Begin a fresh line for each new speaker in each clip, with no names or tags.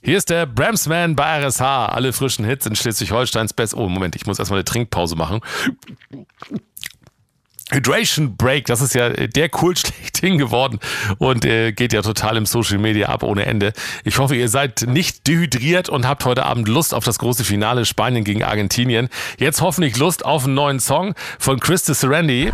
Hier ist der Bramsman bei RSH. Alle frischen Hits in Schleswig-Holsteins Best. Oh, Moment, ich muss erstmal eine Trinkpause machen. Hydration Break, das ist ja der Kult schlechthin geworden und geht ja total im Social Media ab ohne Ende. Ich hoffe, ihr seid nicht dehydriert und habt heute Abend Lust auf das große Finale Spanien gegen Argentinien. Jetzt hoffentlich Lust auf einen neuen Song von Chris de Serendy.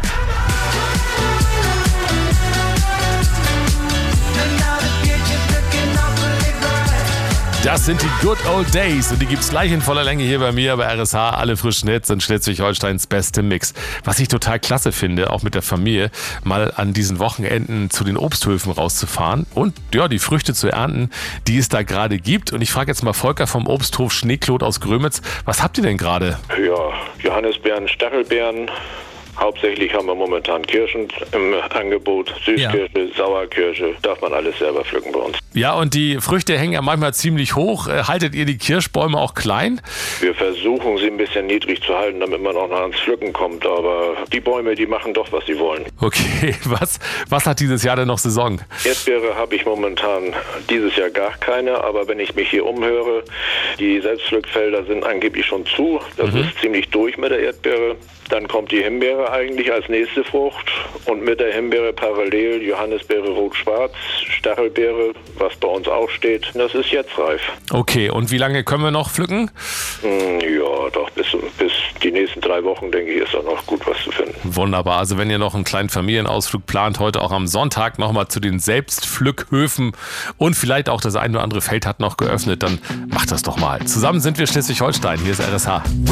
Das sind die Good Old Days und die gibt's gleich in voller Länge hier bei mir bei RSH. Alle frischen Hits in Schleswig-Holsteins beste Mix. Was ich total klasse finde, auch mit der Familie, mal an diesen Wochenenden zu den Obsthöfen rauszufahren und ja, die Früchte zu ernten, die es da gerade gibt. Und ich frage jetzt mal Volker vom Obsthof Schneeklot aus Grömitz, was habt ihr denn gerade?
Ja, Johannisbeeren, Stachelbeeren. Hauptsächlich haben wir momentan Kirschen im Angebot, Süßkirsche, Sauerkirsche, darf man alles selber pflücken bei uns.
Ja, und die Früchte hängen ja manchmal ziemlich hoch. Haltet ihr die Kirschbäume auch klein?
Wir versuchen sie ein bisschen niedrig zu halten, damit man auch noch ans Pflücken kommt, aber die Bäume, die machen doch, was sie wollen.
Okay, was hat dieses Jahr denn noch Saison?
Erdbeere habe ich momentan dieses Jahr gar keine, aber wenn ich mich hier umhöre, die Selbstpflückfelder sind angeblich schon zu. Das ist ziemlich durch mit der Erdbeere. Dann kommt die Himbeere eigentlich als nächste Frucht und mit der Himbeere parallel Johannisbeere rot-schwarz, Stachelbeere, was bei uns auch steht. Das ist jetzt reif.
Okay, und wie lange können wir noch pflücken?
Ja, doch bis die nächsten 3 Wochen, denke ich, ist da noch gut was zu finden.
Wunderbar, also wenn ihr noch einen kleinen Familienausflug plant, heute auch am Sonntag nochmal zu den Selbstpflückhöfen und vielleicht auch das ein oder andere Feld hat noch geöffnet, dann macht das doch mal. Zusammen sind wir Schleswig-Holstein, hier ist RSH.